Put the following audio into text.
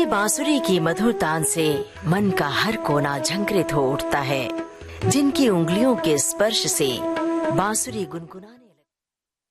बांसुरी की मधुर तान से मन का हर कोना झंकृत हो उठता है, जिनकी उंगलियों के स्पर्श से बांसुरी गुनगुना